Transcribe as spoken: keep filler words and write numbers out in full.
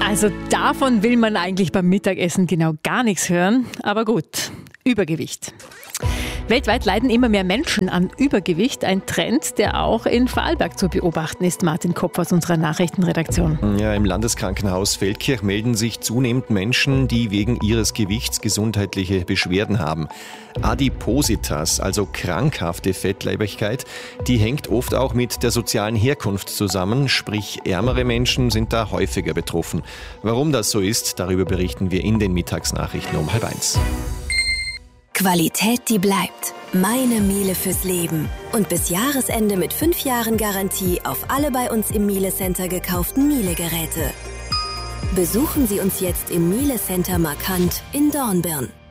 Also davon will man eigentlich beim Mittagessen genau gar nichts hören. Aber gut, Übergewicht. Weltweit leiden immer mehr Menschen an Übergewicht. Ein Trend, der auch in Vorarlberg zu beobachten ist. Martin Kopf aus unserer Nachrichtenredaktion. Ja, im Landeskrankenhaus Feldkirch melden sich zunehmend Menschen, die wegen ihres Gewichts gesundheitliche Beschwerden haben. Adipositas, also krankhafte Fettleibigkeit, die hängt oft auch mit der sozialen Herkunft zusammen. Sprich, ärmere Menschen sind da häufiger betroffen. Warum das so ist, darüber berichten wir in den Mittagsnachrichten um halb eins. Qualität, die bleibt. Meine Miele fürs Leben. Und bis Jahresende mit fünf Jahren Garantie auf alle bei uns im Miele Center gekauften Miele-Geräte. Besuchen Sie uns jetzt im Miele Center Markant in Dornbirn.